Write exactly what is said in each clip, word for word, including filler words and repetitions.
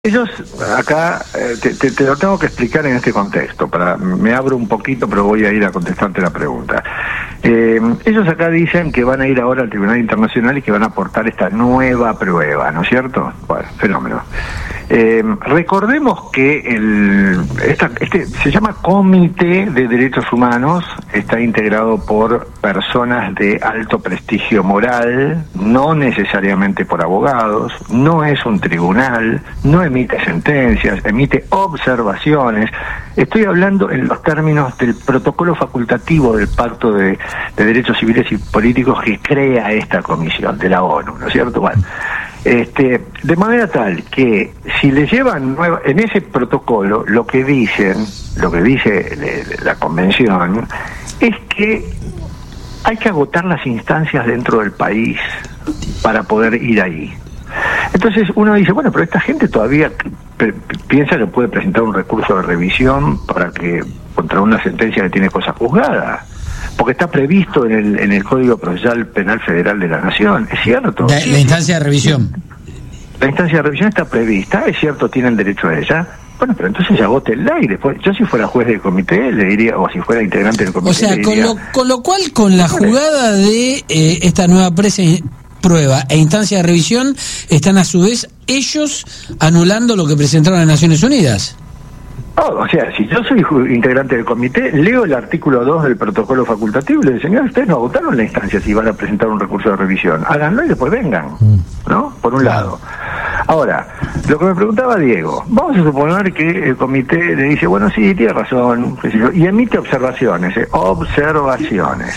Ellos, acá, eh, te, te, te lo tengo que explicar en este contexto, para me abro un poquito, pero voy a ir a contestarte la pregunta. Eh, ellos acá dicen que van a ir ahora al Tribunal Internacional y que van a aportar esta nueva prueba, ¿no es cierto? Bueno, fenómeno. Eh, recordemos que el, esta, este se llama Comité de Derechos Humanos, está integrado por personas de alto prestigio moral, no necesariamente por abogados, no es un tribunal, no emite sentencias, emite observaciones. Estoy hablando en los términos del protocolo facultativo del Pacto de, de Derechos Civiles y Políticos que crea esta comisión de la ONU, ¿no es cierto? Bueno, este, de manera tal que si le llevan nueva, en ese protocolo lo que dicen, lo que dice le, la convención es que hay que agotar las instancias dentro del país para poder ir ahí. Entonces uno dice, bueno, pero esta gente todavía piensa que puede presentar un recurso de revisión para que contra una sentencia que tiene cosa juzgada, porque está previsto en el en el Código Procesal Penal Federal de la Nación, es cierto. La, la instancia de revisión. La instancia de revisión está prevista, es cierto, tienen derecho a ella. Bueno, pero entonces ya agótenla y después, yo si fuera juez del comité le diría, o si fuera integrante del comité. O sea, le con, diría, lo, con lo cual, con la jugada de eh, esta nueva presa prueba e instancia de revisión, están a su vez ellos anulando lo que presentaron en Naciones Unidas. Oh, o sea, si yo soy integrante del comité, leo el artículo dos del protocolo facultativo y le digo, señor, ustedes no agotaron la instancia si van a presentar un recurso de revisión. Háganlo y después vengan, ¿no? Por un lado. Ahora, lo que me preguntaba Diego, vamos a suponer que el comité le dice, bueno, sí, tiene razón, qué sé yo, y emite observaciones, eh, observaciones.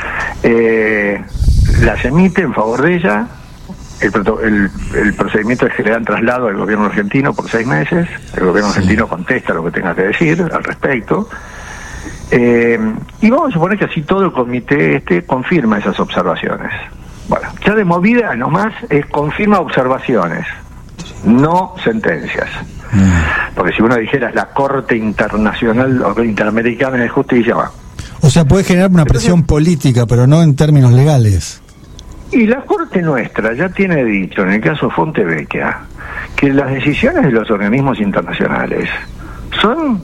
Eh, las emite en favor de ella. El, el, el procedimiento es que le dan traslado al gobierno argentino por seis meses. El gobierno sí. argentino contesta lo que tenga que decir al respecto. Eh, y vamos a suponer que así todo el comité este confirma esas observaciones. Bueno, ya de movida nomás es confirma observaciones, no sentencias. Mm. Porque si uno dijera la Corte Internacional o Interamericana de Justicia, va. O sea, puede generar una presión Entonces, política, pero no en términos legales. Y la Corte nuestra ya tiene dicho, en el caso Fontevecchia, que las decisiones de los organismos internacionales son,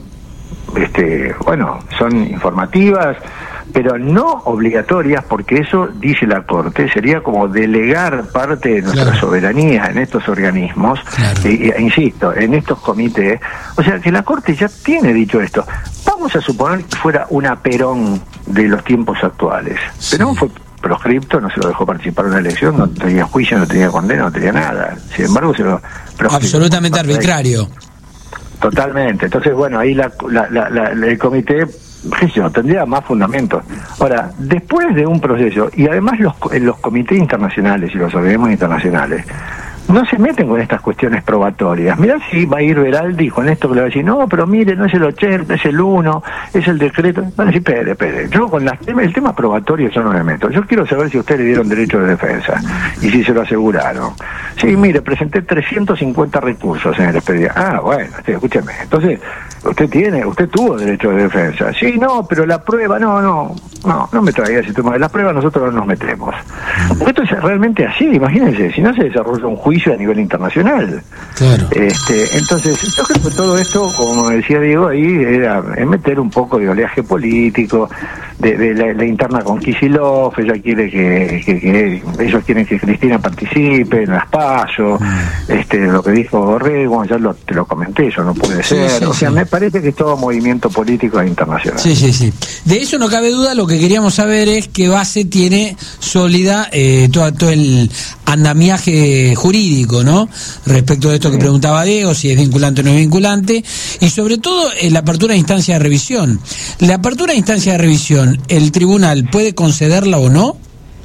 este, bueno, son informativas, pero no obligatorias, porque eso, dice la Corte, sería como delegar parte de nuestra claro. soberanía en estos organismos, claro. e, e, insisto, en estos comités. O sea, que la Corte ya tiene dicho esto. Vamos a suponer que fuera una Perón de los tiempos actuales. Sí. Perón fue proscripto, no se lo dejó participar en una elección, no tenía juicio, no tenía condena, no tenía nada. Sin embargo, se lo proscripto. Absolutamente arbitrario. Totalmente. Entonces, bueno, ahí la, la, la, la, el comité, qué sé yo, tendría más fundamentos. Ahora, después de un proceso, y además los, los comités internacionales y los organismos internacionales no se meten con estas cuestiones probatorias. Mirá si va a ir Veraldi con esto que le va a decir, no, pero mire, no es el ochenta, es el uno, es el decreto. Van a decir, espere, espere. Yo con las, el tema probatorio yo no me meto. Yo quiero saber si ustedes le dieron derecho de defensa y si se lo aseguraron. Sí, mire, presenté trescientos cincuenta recursos en el expediente. Ah, bueno, sí, escúcheme. Entonces, usted tiene, usted tuvo derecho de defensa. Sí, no, pero la prueba, no, no, no, no me traiga ese tema. Las pruebas nosotros no nos metemos. Porque esto es realmente así, imagínense, si no se desarrolla un juicio a nivel internacional. Claro. Este, entonces, yo creo que todo esto, como decía Diego, ahí era meter un poco de oleaje político, de, de la, la interna con Kicillof. Ella quiere que, que, que ellos quieren que Cristina participe en las PASO, mm. este, lo que dijo Borrego, ya lo, te lo comenté, eso no puede sí, ser. Sí, o sea, sí. me parece que es todo movimiento político internacional. Sí, sí, sí. De eso no cabe duda. Lo que queríamos saber es qué base tiene sólida eh, todo, todo el andamiaje jurídico, ¿no? Respecto de esto que preguntaba Diego, si es vinculante o no es vinculante, y sobre todo eh, la apertura de instancia de revisión. La apertura de instancia de revisión, ¿el tribunal puede concederla o no?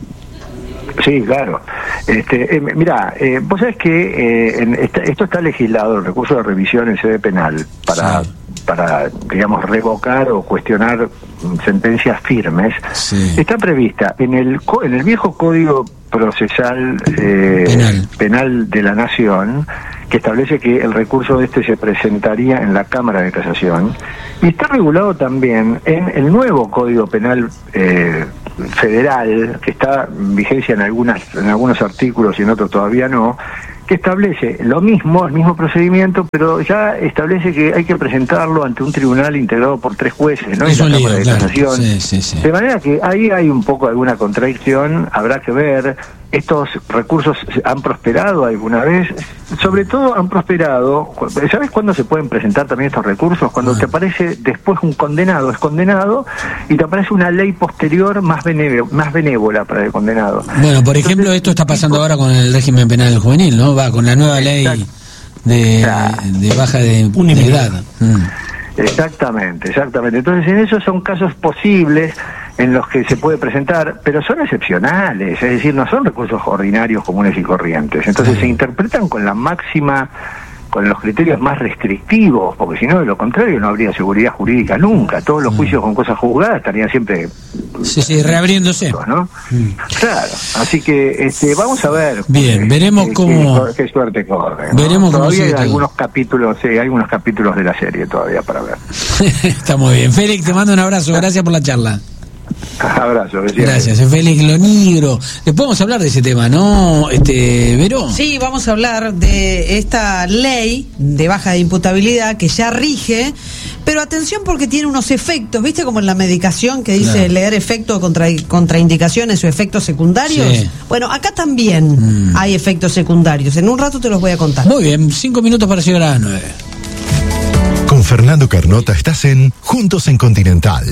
Sí, claro. Este, eh, mira, eh, vos sabés que eh, en esta, esto está legislado, el recurso de revisión en sede penal, para, sí. para digamos, revocar o cuestionar sentencias firmes. Sí. Está prevista en el, en el viejo Código Procesal eh, penal. penal de la Nación, que establece que el recurso de este se presentaría en la Cámara de Casación, y está regulado también en el nuevo Código Penal eh, Federal, que está en vigencia en algunas en algunos artículos y en otros todavía no, que establece lo mismo, el mismo procedimiento, pero ya establece que hay que presentarlo ante un tribunal integrado por tres jueces, ¿no? Es en un la lío, Cámara de claro. Casación. Sí, sí, sí. De manera que ahí hay un poco alguna contradicción, habrá que ver. Estos recursos han prosperado alguna vez, sobre todo han prosperado, ¿sabes cuándo se pueden presentar también estos recursos? Cuando ah. te aparece después un condenado, es condenado, y te aparece una ley posterior más benévola, más benévola para el condenado. Bueno, por ejemplo, Entonces, esto está pasando tipo, ahora con el régimen penal juvenil, ¿no? Va con la nueva ley de, Claro. de baja de, de edad. Mm. Exactamente, exactamente. Entonces, en esos son casos posibles en los que se puede presentar, pero son excepcionales, es decir, no son recursos ordinarios, comunes y corrientes. Entonces, se interpretan con la máxima, con los criterios más restrictivos, porque si no, de lo contrario, no habría seguridad jurídica nunca. Todos los juicios con cosas juzgadas estarían siempre... Sí, sí, reabriéndose. ¿no? Mm. Claro, así que este, vamos a ver. Bien, veremos qué, cómo... Qué, qué suerte corre, ¿no? Veremos cómo todavía sigue hay todo. algunos capítulos, sí, hay algunos capítulos de la serie todavía para ver. Está muy bien. Félix, te mando un abrazo. Gracias por la charla. Abrazo. Gracias, es Félix Lonigro. Después vamos a hablar de ese tema, ¿no, este Vero? Sí, vamos a hablar de esta ley de baja de imputabilidad que ya rige, pero atención porque tiene unos efectos, ¿viste? Como en la medicación que dice Claro. leer efectos, contra, contraindicaciones o efectos secundarios. Sí. Bueno, acá también Mm. hay efectos secundarios. En un rato te los voy a contar. Muy bien, cinco minutos para llegar a las nueve. Con Fernando Carnota estás en Juntos en Continental.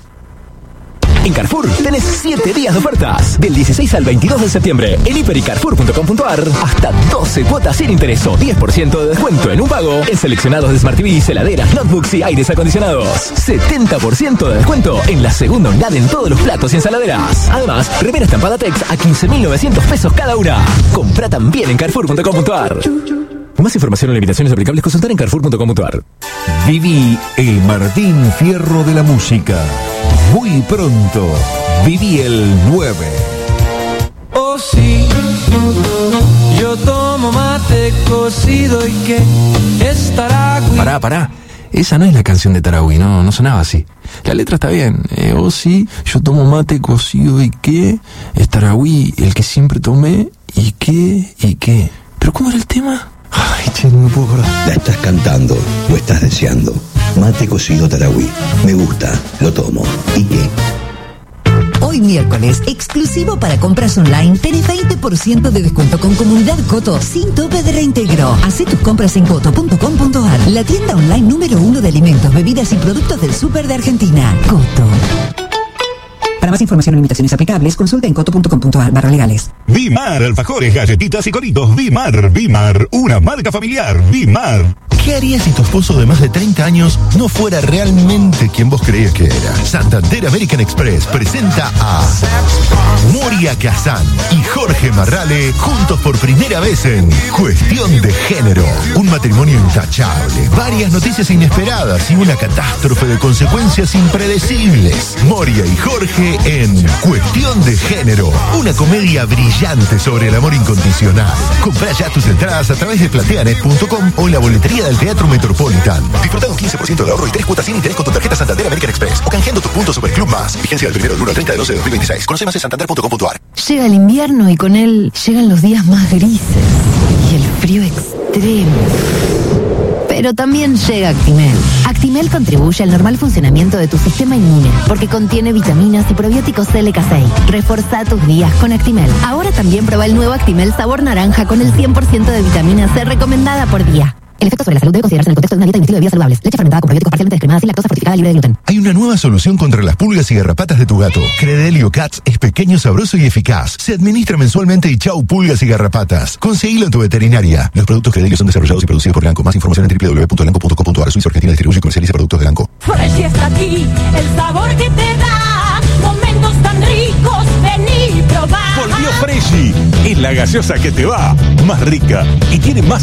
En Carrefour tenés siete días de ofertas. Del dieciséis al veintidós de septiembre. En hiper y carrefour punto com punto a r. Hasta doce cuotas sin interés o diez por ciento de descuento en un pago. En seleccionados de Smart T Vs, heladeras, notebooks y aires acondicionados. setenta por ciento de descuento en la segunda unidad en todos los platos y ensaladeras. Además, remera estampada Tex a quince mil novecientos pesos cada una. Compra también en carrefour punto com punto a r. Más información o limitaciones aplicables, consultar en carrefour punto com punto a r. Viví el Martín Fierro de la música. Muy pronto, viví el nueve. Oh sí, yo tomo mate cocido y que estará... Pará, pará. Esa no es la canción de Tarahui, no, no sonaba así. La letra está bien. Eh, oh sí, yo tomo mate cocido y qué. Es Tarahui, el que siempre tomé. ¿Y qué? ¿Y qué? ¿Pero cómo era el tema? Ay, che, no me puedo acordar. La estás cantando, lo estás deseando. Mate cocido Tarahui. Me gusta, lo tomo. ¿Y qué? Hoy miércoles, exclusivo para compras online, tenés veinte por ciento de descuento con Comunidad Coto sin tope de reintegro. Hacé tus compras en coto punto com punto a r, la tienda online número uno de alimentos, bebidas y productos del súper de Argentina. Coto. Para más información o limitaciones aplicables, consulta en coto punto com punto a r barra legales. Bimar, alfajores, galletitas y coritos. Bimar, Bimar, una marca familiar. Bimar. ¿Qué harías si tu esposo de más de treinta años no fuera realmente quien vos creías que era? Santander American Express presenta a Moria Kazan y Jorge Marrale juntos por primera vez en Cuestión de Género. Un matrimonio intachable, varias noticias inesperadas y una catástrofe de consecuencias impredecibles. Moria y Jorge en Cuestión de Género, una comedia brillante sobre el amor incondicional. Comprá ya tus entradas a través de plateanet punto com o en la boletería del Teatro Metropolitan. Disfruta un quince por ciento de ahorro y tres cuotas sin interés con tu tarjeta Santander American Express o canjeando tus puntos Superclub Más. Vigencia del primero del uno al treinta de doce de dos mil veintiséis. Conoce más en santander punto com punto a r. Llega el invierno y con él llegan los días más grises y el frío extremo. Pero también llega Actimel. Actimel contribuye al normal funcionamiento de tu sistema inmune porque contiene vitaminas y probióticos L K seis. Reforza tus días con Actimel. Ahora también prueba el nuevo Actimel sabor naranja con el cien por ciento de vitamina C recomendada por día. El efecto sobre la salud debe considerarse en el contexto de una dieta y un estilo de vida saludables. Leche fermentada con probióticos parcialmente descremada sin lactosa fortificada libre de gluten. Hay una nueva solución contra las pulgas y garrapatas de tu gato. Credelio Cats es pequeño, sabroso y eficaz. Se administra mensualmente y chau pulgas y garrapatas. Conseguilo en tu veterinaria. Los productos Credelio son desarrollados y producidos por Elanco. Más información en w w w punto elanco punto com punto a r. Suiza Argentina distribuye y comercializa productos de Elanco. Fresh está aquí, el sabor que te da momentos tan ricos, vení y probá. Volvió Freshy. Es la gaseosa que te va. Más rica y tiene más